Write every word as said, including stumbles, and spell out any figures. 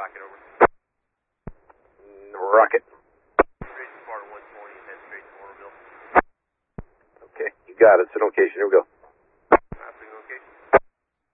Rocket, over. Rocket. Straight to Spartan one twenty, head straight to Orville. Okay, you got it. Sit on location. Here we go.